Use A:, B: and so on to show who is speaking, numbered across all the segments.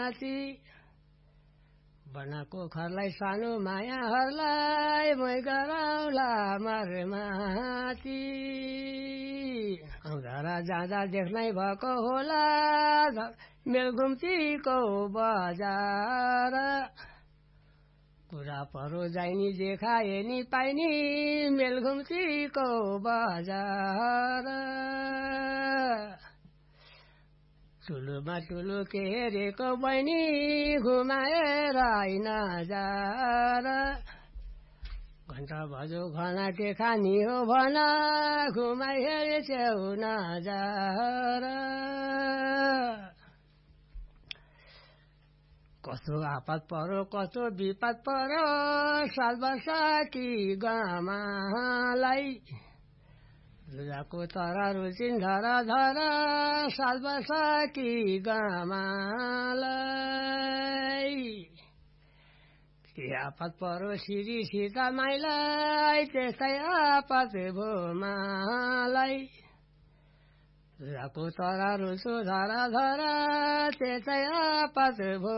A: बनाको खरलाई सानो मायाहरूलाई मै गराउला मरमाथि आउँदा जाँदा देख्नै भएको होला मेलघुम्तीको बजार कुरा परो जाइनी देखाए नि पाइनी मेलघुम्तीको बजार ठुलोमा ठुलो के हेरेको बहिनी घुमाएर आइन जार घन्टा बजो खाना के खानी हो भन घुमाइ हेरेछौ नजार कस्तो आपत परो कस्तो विपद परो साल वर्ष कि गामालाई दुधाको तरा रुचिन धरा धरा साल वर्ष कि गामालाई के आपत परो सिरी सीता माइलाई त्यस्तै आपत भो मालाई दुधाको तरा रुचो धरा धरा त्यस्तै आपत भो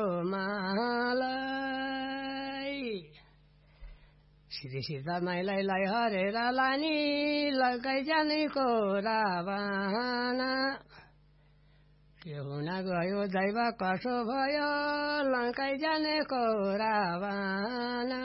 A: मालाई सिरी सीता माइलाई हरेर लानी लकै जानेको रावना के हुन गयो दैव कसो भयो लङ्कै जानेको रावना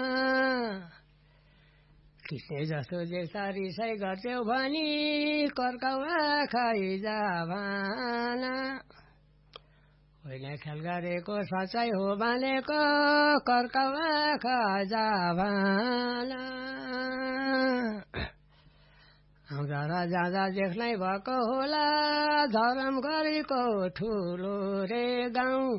A: कृष्ण जस्तो देख्दा रिसाइ गर्थ्यौ भनी कर्काउ आँखै जाभाना होइन ख्याल गरेको सचाइ हो भनेको कर्काउ आँखा जाभाना आउँदा र जाँदा देख्नै भएको होला धरम गरेको ठुलो रे गाउँ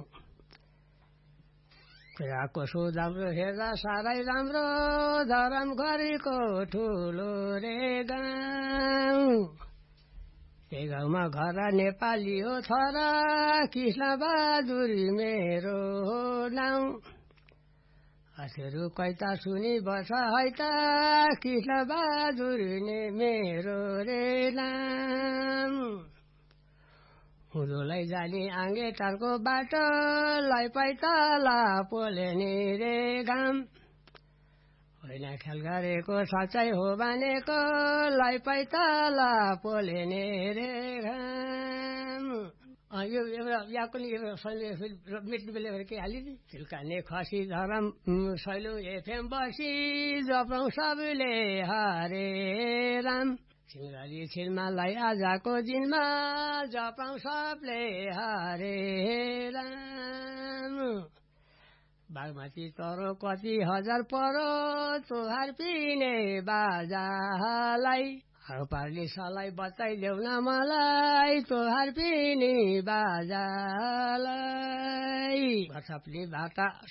A: कुराको राम्रो हेर्दा साह्रै राम्रो धरम गरेको ठुलो रे गाउँ त्यही गाउँमा घर नेपाली हो छोरा कृष्ण बहादुर मेरो नाउँ हजुरु कैता सुनि बस है त कृष्ण बहादुर मेरो रे नाम हुँदोलाई जाने आँगे टारको बाटो लै पैताला पोलेनी रे घाम होइन ख्याल गरेको साँच्चै हो भनेको लै पैताला पोलेनी रे घाम यो एउटा यहाँ पनि मेट्ने बेला के हालिदिए चिल्काने खसी धरम सैलु एफएम बसी जपौँ सबैले हरे राम सिंगारी छिलमालाई आजको दिनमा जपौँ सबले हरे राम बागमती तरो कति हजार परो तोहार पिने बाजालाई पार्ने सलाई बताइदेऊ न मलाई तोहार पिने बाजालाई घरछप्ली भाटा